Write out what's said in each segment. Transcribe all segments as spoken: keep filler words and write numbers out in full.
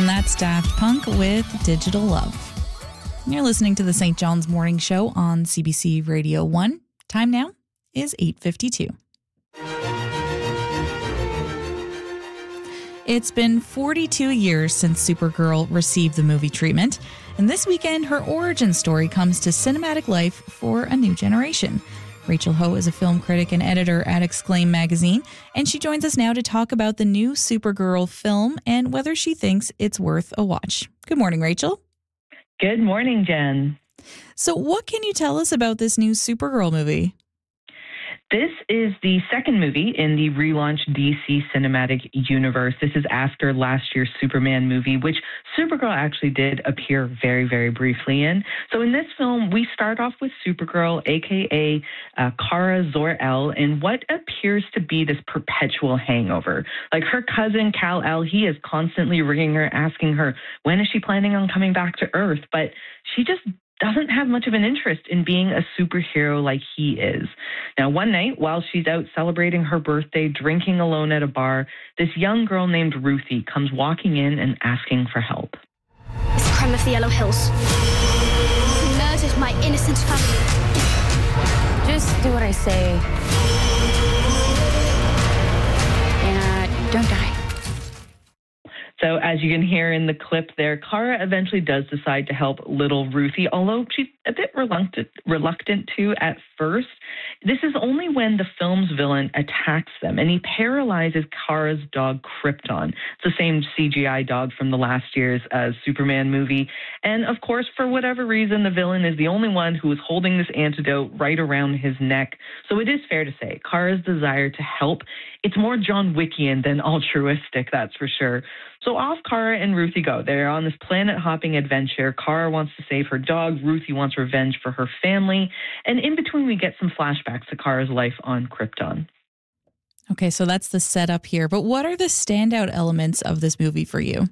And that's Daft Punk with Digital Love. You're listening to the Saint John's Morning Show on C B C Radio one. Time now is eight fifty-two. It's been forty-two years since Supergirl received the movie treatment, and this weekend her origin story comes to cinematic life for a new generation. Rachel Ho is a film critic and editor at Exclaim magazine, and she joins us now to talk about the new Supergirl film and whether she thinks it's worth a watch. Good morning, Rachel. Good morning, Jen. So what can you tell us about this new Supergirl movie? This is the second movie in the relaunched D C Cinematic Universe. This is after last year's Superman movie, which Supergirl actually did appear very, very briefly in. So in this film, we start off with Supergirl, a k a. Uh, Kara Zor-El, in what appears to be this perpetual hangover. Like her cousin, Kal-El, he is constantly ringing her, asking her, when is she planning on coming back to Earth? But she just doesn't have much of an interest in being a superhero like he is. Now, one night, while she's out celebrating her birthday, drinking alone at a bar, this young girl named Ruthie comes walking in and asking for help. It's the crime of the Yellow Hills. He murdered my innocent family. Just do what I say. And uh, don't die. So as you can hear in the clip there, Kara eventually does decide to help little Ruthie, although she's a bit reluctant, reluctant to at first. This is only when the film's villain attacks them, and he paralyzes Kara's dog, Krypton. It's the same C G I dog from the last year's uh, Superman movie. And of course, for whatever reason, the villain is the only one who is holding this antidote right around his neck. So it is fair to say, Kara's desire to help, it's more John Wickian than altruistic, that's for sure. So off Kara and Ruthie go. They're on this planet-hopping adventure. Kara wants to save her dog. Ruthie wants revenge for her family. And in between, we get some flashbacks to Kara's life on Krypton. Okay, so that's the setup here. But what are the standout elements of this movie for you?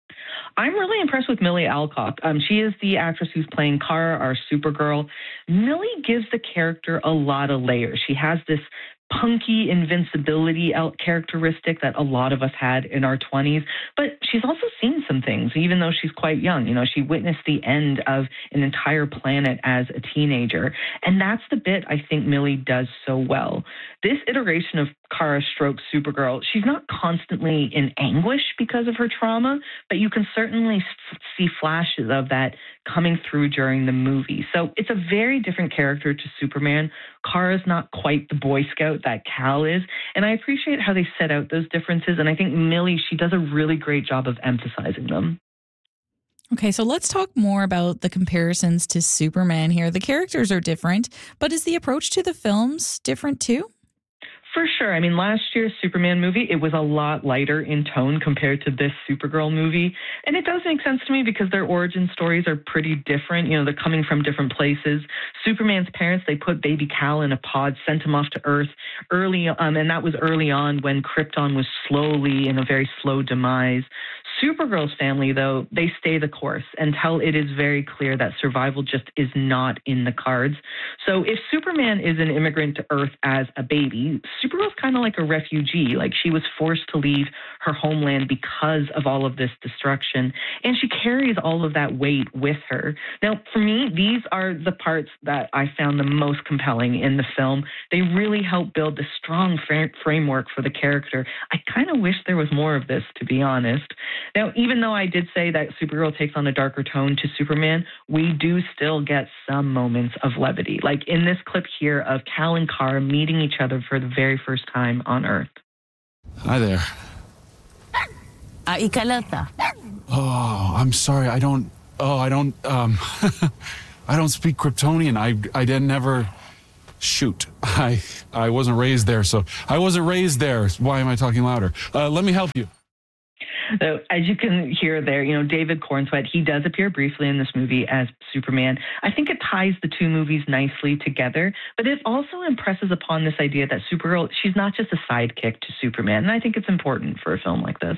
I'm really impressed with Millie Alcock. Um, she is the actress who's playing Kara, our Supergirl. Millie gives the character a lot of layers. She has this punky invincibility characteristic that a lot of us had in our twenties, but she's also seen some things, even though she's quite young. You know, she witnessed the end of an entire planet as a teenager, and that's the bit I think Millie does so well. This iteration of Kara stroke Supergirl, she's not constantly in anguish because of her trauma, but you can certainly f- see flashes of that coming through during the movie. So it's a very different character to Superman. Kara's not quite the Boy Scout that Kal is, and I appreciate how they set out those differences, and I think Millie, she does a really great job of emphasizing them. Okay, so let's talk more about the comparisons to Superman here. The characters are different, but is the approach to the films different too? For sure. I mean, last year's Superman movie, it was a lot lighter in tone compared to this Supergirl movie. And it does make sense to me because their origin stories are pretty different. You know, they're coming from different places. Superman's parents, they put baby Kal in a pod, sent him off to Earth early, um, and that was early on when Krypton was slowly in a very slow demise. Supergirl's family, though, they stay the course until it is very clear that survival just is not in the cards. So if Superman is an immigrant to Earth as a baby, Supergirl's kind of like a refugee. Like, she was forced to leave her homeland because of all of this destruction, and she carries all of that weight with her. Now, for me, these are the parts that I found the most compelling in the film. They really help build the strong fra- framework for the character. I kind of wish there was more of this, to be honest. Now, even though I did say that Supergirl takes on a darker tone to Superman, we do still get some moments of levity. Like in this clip here of Kal and Kara meeting each other for the very first time on Earth. Hi there. Uh, Ikalota. Oh, I'm sorry. I don't. Oh, I don't. Um, I don't speak Kryptonian. I I didn't ever. Shoot, I I wasn't raised there, so I wasn't raised there. Why am I talking louder? Uh, let me help you. So as you can hear there, you know, David Cornsweet, he does appear briefly in this movie as Superman. I think it ties the two movies nicely together, but it also impresses upon this idea that Supergirl, she's not just a sidekick to Superman. And I think it's important for a film like this.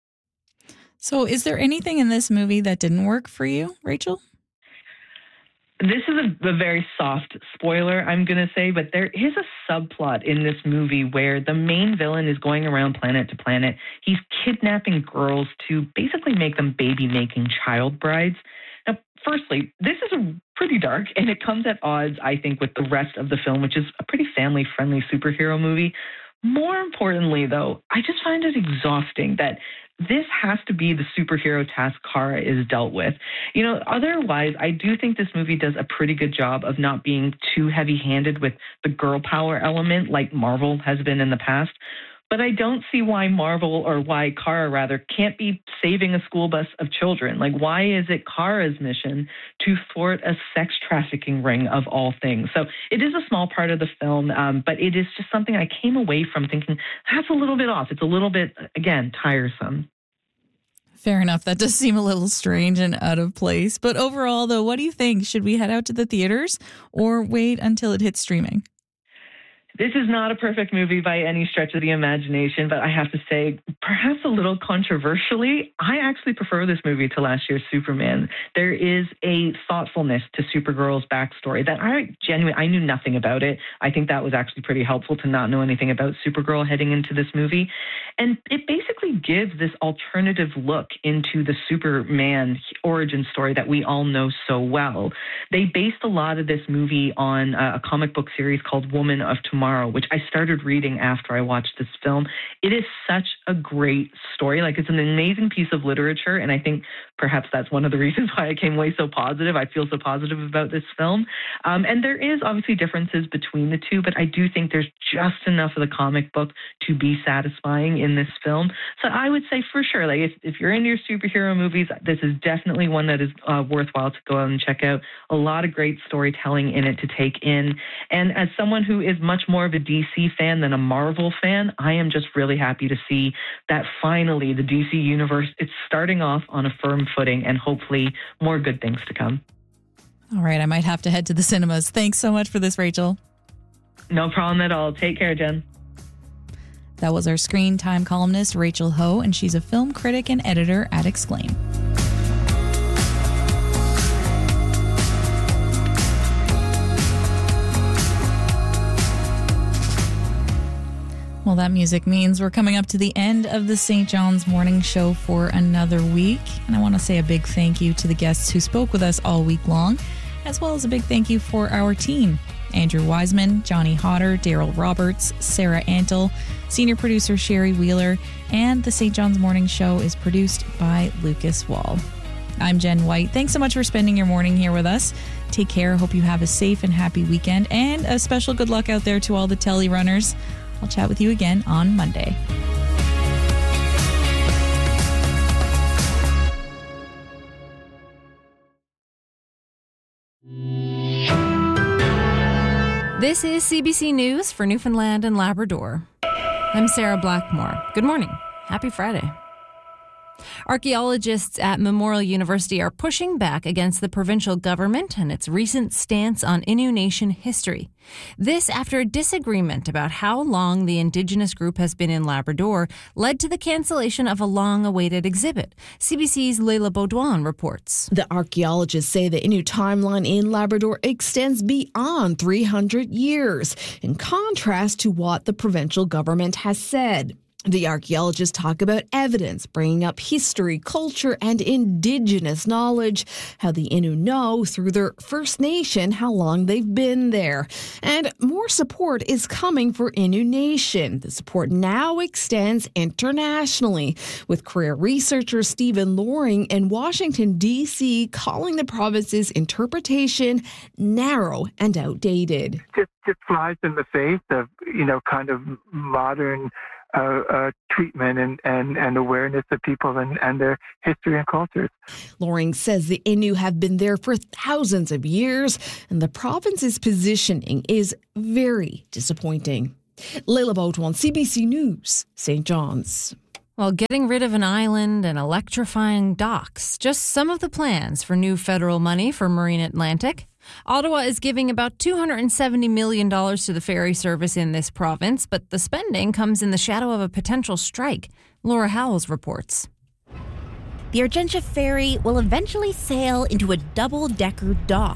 So is there anything in this movie that didn't work for you, Rachel? This is a, a very soft spoiler, I'm going to say, but there is a subplot in this movie where the main villain is going around planet to planet. He's kidnapping girls to basically make them baby-making child brides. Now, firstly, this is a pretty dark, and it comes at odds, I think, with the rest of the film, which is a pretty family-friendly superhero movie. More importantly, though, I just find it exhausting that this has to be the superhero task Kara is dealt with. You know, otherwise, I do think this movie does a pretty good job of not being too heavy-handed with the girl power element like Marvel has been in the past. But I don't see why Marvel, or why Kara rather, can't be saving a school bus of children. Like, why is it Kara's mission to thwart a sex trafficking ring of all things? So it is a small part of the film, um, but it is just something I came away from thinking, that's a little bit off. It's a little bit, again, tiresome. Fair enough. That does seem a little strange and out of place. But overall, though, what do you think? Should we head out to the theaters or wait until it hits streaming? This is not a perfect movie by any stretch of the imagination, but I have to say, perhaps a little controversially, I actually prefer this movie to last year's Superman. There is a thoughtfulness to Supergirl's backstory that I genuinely, I knew nothing about it. I think that was actually pretty helpful to not know anything about Supergirl heading into this movie. And it basically gives this alternative look into the Superman origin story that we all know so well. They based a lot of this movie on a comic book series called Woman of Tomorrow, which I started reading after I watched this film. It is such a great story. Like, it's an amazing piece of literature, and I think perhaps that's one of the reasons why I came away so positive. I feel so positive about this film. Um, and there is obviously differences between the two, but I do think there's just enough of the comic book to be satisfying in this film. So I would say for sure, like, if, if you're into your superhero movies, this is definitely one that is uh, worthwhile to go out and check out. A lot of great storytelling in it to take in. And as someone who is much more of a D C fan than a Marvel fan, I am just really happy to see that finally the D C universe, it's starting off on a firm footing, and hopefully more good things to come. All right, I might have to head to the cinemas. Thanks so much for this, Rachel. No problem at all. Take care, Jen. That was our Screen Time columnist, Rachel Ho, and she's a film critic and editor at Exclaim. Well, that music means we're coming up to the end of the Saint John's Morning Show for another week. And I want to say a big thank you to the guests who spoke with us all week long, as well as a big thank you for our team. Andrew Wiseman, Johnny Hodder, Daryl Roberts, Sarah Antle, senior producer Sherry Wheeler, and the Saint John's Morning Show is produced by Lucas Wall. I'm Jen White. Thanks so much for spending your morning here with us. Take care. Hope you have a safe and happy weekend, and a special good luck out there to all the telly runners. I'll chat with you again on Monday. This is C B C News for Newfoundland and Labrador. I'm Sarah Blackmore. Good morning. Happy Friday. Archaeologists at Memorial University are pushing back against the provincial government and its recent stance on Innu Nation history. This after a disagreement about how long the Indigenous group has been in Labrador led to the cancellation of a long-awaited exhibit. C B C's Leila Baudouin reports. The archaeologists say the Innu timeline in Labrador extends beyond three hundred years, in contrast to what the provincial government has said. The archaeologists talk about evidence, bringing up history, culture, and Indigenous knowledge, how the Innu know through their First Nation how long they've been there. And more support is coming for Innu Nation. The support now extends internationally, with career researcher Stephen Loring in Washington, D C calling the province's interpretation narrow and outdated. Just, just flies in the face of, you know, kind of modern Uh, uh, treatment and, and, and awareness of people and, and their history and cultures. Loring says the Innu have been there for thousands of years, and the province's positioning is very disappointing. Leila Baudouin, C B C News, Saint John's. Well, getting rid of an island and electrifying docks, just some of the plans for new federal money for Marine Atlantic. Ottawa is giving about two hundred seventy million dollars to the ferry service in this province, but the spending comes in the shadow of a potential strike. Laura Howells reports. The Argentia ferry will eventually sail into a double-decker dock.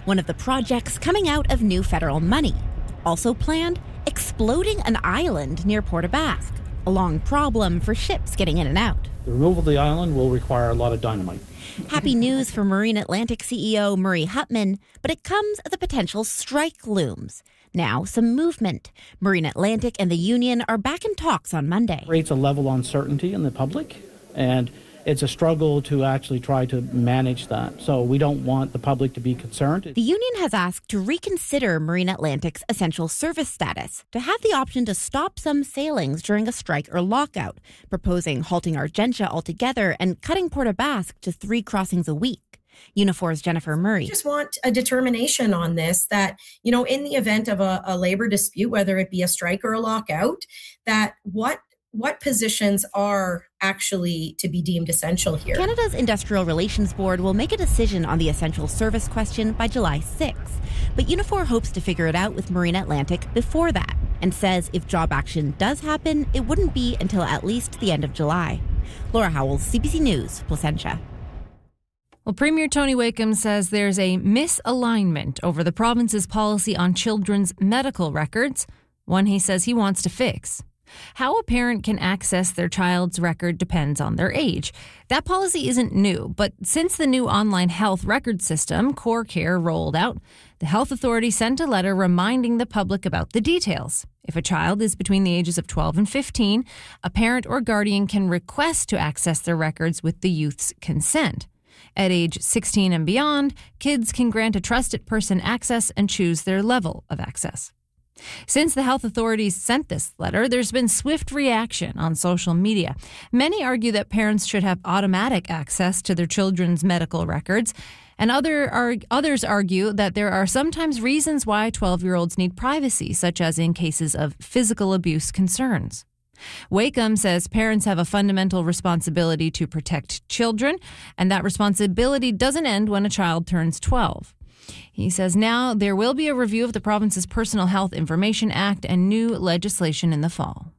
one of the projects coming out of new federal money. Also planned, exploding an island near Port aux Basques, a long problem for ships getting in and out. The removal of the island will require a lot of dynamite. Happy news for Marine Atlantic C E O Murray Hupman, but it comes as a potential strike looms. Now, some movement. Marine Atlantic and the union are back in talks on Monday. It creates a level of uncertainty in the public, and it's a struggle to actually try to manage that. So we don't want the public to be concerned. The union has asked to reconsider Marine Atlantic's essential service status, to have the option to stop some sailings during a strike or lockout, proposing halting Argentia altogether and cutting Port aux Basques to three crossings a week. Unifor's Jennifer Murray. I just want a determination on this that, you know, in the event of a, a labor dispute, whether it be a strike or a lockout, that what what positions are actually to be deemed essential here. Canada's Industrial Relations Board will make a decision on the essential service question by July sixth. But Unifor hopes to figure it out with Marine Atlantic before that, and says if job action does happen, it wouldn't be until at least the end of July. Laura Howell, C B C News, Placentia. Well, Premier Tony Wakeham says there's a misalignment over the province's policy on children's medical records, one he says he wants to fix. How a parent can access their child's record depends on their age. That policy isn't new, but since the new online health record system, CoreCare, rolled out, the health authority sent a letter reminding the public about the details. If a child is between the ages of twelve and fifteen, a parent or guardian can request to access their records with the youth's consent. At age sixteen and beyond, kids can grant a trusted person access and choose their level of access. Since the health authorities sent this letter, there's been swift reaction on social media. Many argue that parents should have automatic access to their children's medical records, and other arg- others argue that there are sometimes reasons why twelve-year-olds need privacy, such as in cases of physical abuse concerns. Wakeham says parents have a fundamental responsibility to protect children, and that responsibility doesn't end when a child turns twelve. He says now there will be a review of the province's Personal Health Information Act and new legislation in the fall.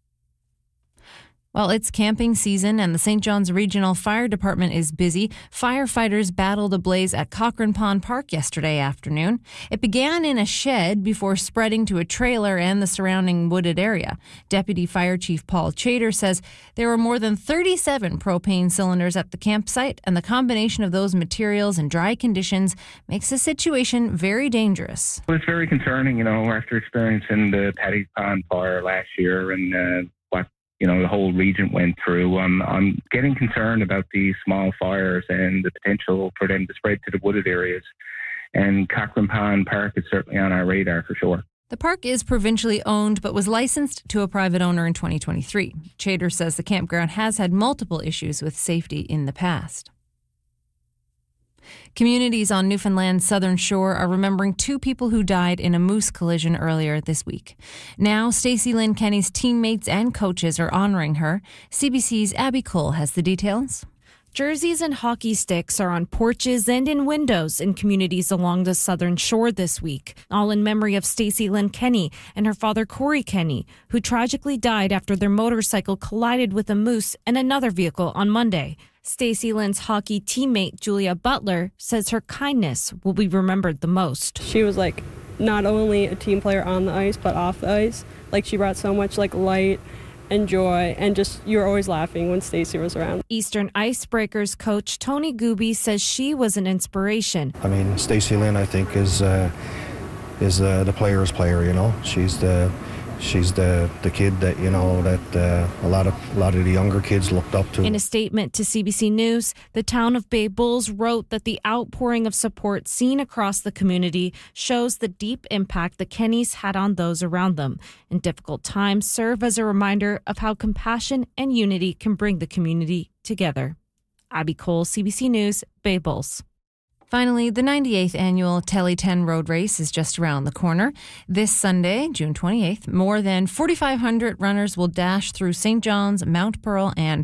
Well, it's camping season and the Saint John's Regional Fire Department is busy. Firefighters battled a blaze at Cochrane Pond Park yesterday afternoon. It began in a shed before spreading to a trailer and the surrounding wooded area. Deputy Fire Chief Paul Chater says there were more than thirty-seven propane cylinders at the campsite, and the combination of those materials and dry conditions makes the situation very dangerous. Well, it's very concerning, you know, after experiencing the Paddy's Pond fire last year and uh, what you know, the whole region went through. Um, I'm getting concerned about these small fires and the potential for them to spread to the wooded areas. And Cochrane Pond Park is certainly on our radar for sure. The park is provincially owned but was licensed to a private owner in twenty twenty-three. Chater says the campground has had multiple issues with safety in the past. Communities on Newfoundland's southern shore are remembering two people who died in a moose collision earlier this week. Now, Stacey Lynn Kenny's teammates and coaches are honoring her. C B C's Abby Cole has the details. Jerseys and hockey sticks are on porches and in windows in communities along the southern shore this week, all in memory of Stacey Lynn Kenny and her father Corey Kenny, who tragically died after their motorcycle collided with a moose and another vehicle on Monday. Stacey Lynn's hockey teammate Julia Butler says her kindness will be remembered the most. She was like not only a team player on the ice but off the ice. Like she brought so much like light and joy, and just you were always laughing when Stacey was around. Eastern Icebreakers coach Tony Gooby says she was an inspiration. I mean, Stacey Lynn, I think, is uh, is uh, the player's player. You know, she's the she's the the kid that you know that uh, a lot of a lot of the younger kids looked up to. In a statement to C B C News, the town of Bay Bulls wrote that the outpouring of support seen across the community shows the deep impact the Kennys had on those around them. In difficult times, serve as a reminder of how compassion and unity can bring the community together. Abby Cole, C B C News, Bay Bulls. Finally, the ninety-eighth annual Telly ten Road Race is just around the corner. This Sunday, June twenty-eighth, more than forty-five hundred runners will dash through Saint John's, Mount Pearl, and